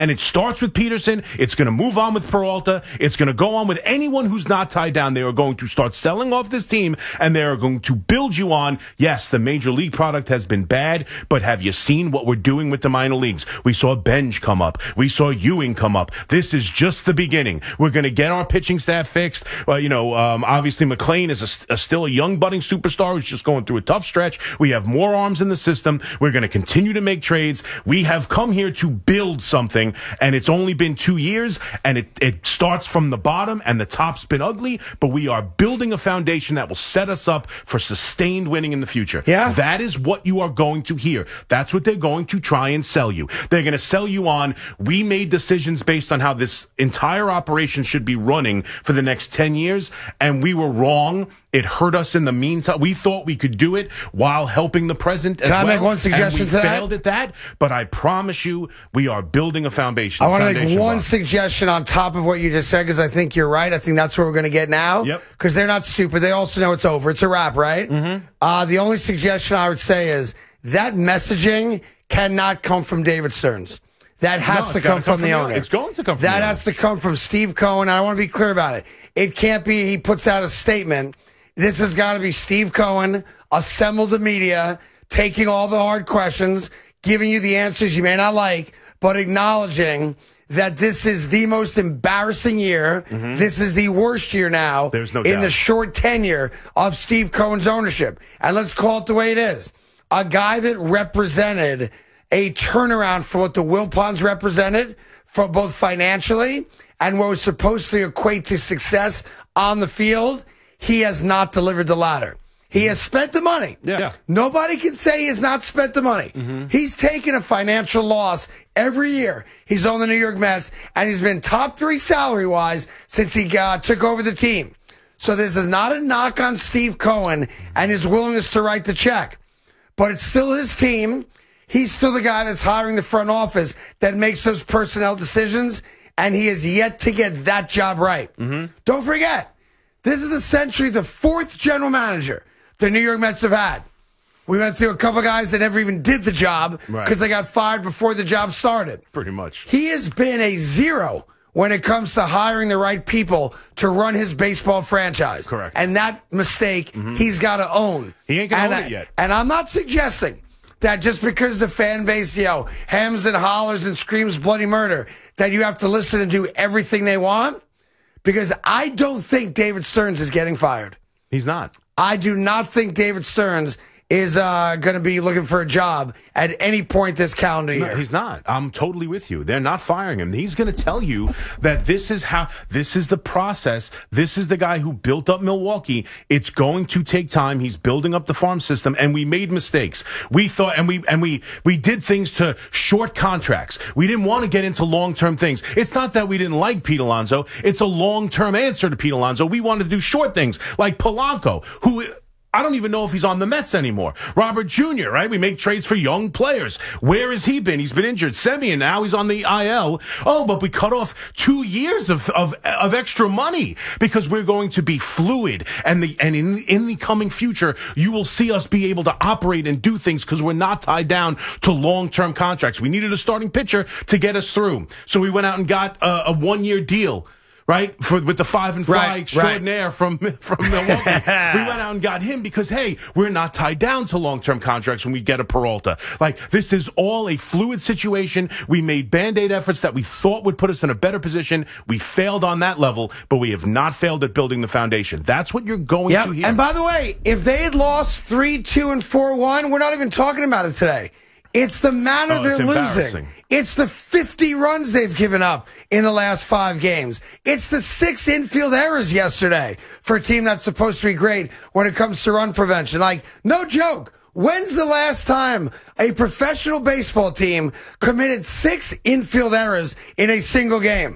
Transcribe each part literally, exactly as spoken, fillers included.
And it starts with Peterson. It's going to move on with Peralta. It's going to go on with anyone who's not tied down. They are going to start selling off this team, and they are going to build you on, yes, the major league product has been bad, but have you seen what we're doing with the minor leagues? We saw Benj come up. We saw Ewing come up. This is just the beginning. We're going to get our pitching staff fixed. Well, you know, um, obviously McClain is a, a, still a young budding superstar who's just going through a tough stretch. We have more arms in the system. We're going to continue to make trades. We have come here to build something. And it's only been two years, and it, it starts from the bottom, and the top's been ugly, but we are building a foundation that will set us up for sustained winning in the future. Yeah. That is what you are going to hear. That's what they're going to try and sell you. They're going to sell you on, we made decisions based on how this entire operation should be running for the next ten years, and we were wrong. It hurt us in the meantime. We thought we could do it while helping the present as Can I well. make one suggestion and we to that? failed at that, but I promise you, we are building a foundation. I want to make foundation one block. suggestion on top of what you just said, because I think you're right. I think that's what we're going to get now. Yep. Because they're not stupid. They also know it's over. It's a wrap, right? Mm-hmm. Uh, the only suggestion I would say is that messaging cannot come from David Stearns. That has No, to it's come gotta from, the owner. It's going to come from that the owner. has to come from Steve Cohen. And I want to be clear about it. It can't be he puts out a statement. This has got to be Steve Cohen, assemble the media, taking all the hard questions, giving you the answers you may not like, but acknowledging that this is the most embarrassing year. Mm-hmm. This is the worst year now There's no in doubt. the short tenure of Steve Cohen's ownership. And let's call it the way it is. A guy that represented a turnaround for what the Wilpons represented, for both financially and what was supposed to equate to success on the field. He has not delivered the latter. He has spent the money. Yeah. Yeah. Nobody can say he has not spent the money. Mm-hmm. He's taken a financial loss every year. He's on the New York Mets, and he's been top three salary-wise since he uh, took over the team. So this is not a knock on Steve Cohen and his willingness to write the check. But it's still his team. He's still the guy that's hiring the front office that makes those personnel decisions, and he has yet to get that job right. Mm-hmm. Don't forget, this is essentially the fourth general manager the New York Mets have had. We went through a couple guys that never even did the job because Right. they got fired before the job started. Pretty much. He has been a zero when it comes to hiring the right people to run his baseball franchise. Correct. And that mistake Mm-hmm. he's got to own. He ain't gonna and own I- it yet. And I'm not suggesting that just because the fan base, you know, hems and hollers and screams bloody murder, that you have to listen and do everything they want. Because I don't think David Stearns is getting fired. He's not. I do not think David Stearns is uh, going to be looking for a job at any point this calendar year. No, he's not. I'm totally with you. They're not firing him. He's going to tell you that this is how, this is the process. This is the guy who built up Milwaukee. It's going to take time. He's building up the farm system, and we made mistakes. We thought, and we, and we, we did things to short contracts. We didn't want to get into long-term things. It's not that we didn't like Pete Alonso. It's a long-term answer to Pete Alonso. We wanted to do short things like Polanco, who, I don't even know if he's on the Mets anymore. Robert Junior, right? We make trades for young players. Where has he been? He's been injured. Semien, now he's on the I L. Oh, but we cut off two years of, of, of extra money because we're going to be fluid. And the, and in, in the coming future, you will see us be able to operate and do things because we're not tied down to long-term contracts. We needed a starting pitcher to get us through. So we went out and got a, a one-year deal. Right, for with the five and fly Right, extraordinaire right. from from Milwaukee, we went out and got him because hey, we're not tied down to long term contracts when we get a Peralta. Like this is all a fluid situation. We made band-aid efforts that we thought would put us in a better position. We failed on that level, but we have not failed at building the foundation. That's what you're going Yep. to hear. And by the way, if they had lost three, two, and four, one, we're not even talking about it today. It's the manner Oh, they're it's losing. embarrassing. It's the fifty runs they've given up in the last five games. It's the six infield errors yesterday for a team that's supposed to be great when it comes to run prevention. Like, no joke. When's the last time a professional baseball team committed six infield errors in a single game?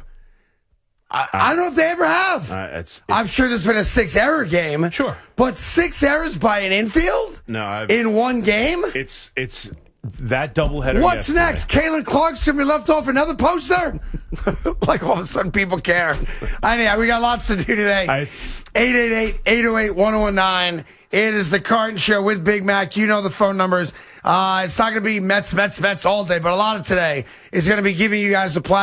I, I don't know if they ever have. Uh, it's, it's, I'm sure there's been a six-error game. Sure. But six errors by an infield? No, I've, in one game? it's it's that doubleheader. What's yesterday. next? Kalen Clark's going to be left off another poster? Like all of a sudden people care. Anyhow, we got lots to do today. I- eight eight eight, eight oh eight, one oh one nine. It is the Carton Show with Big Mac. You know the phone numbers. Uh, it's not going to be Mets, Mets, Mets all day, but a lot of today is going to be giving you guys the platform.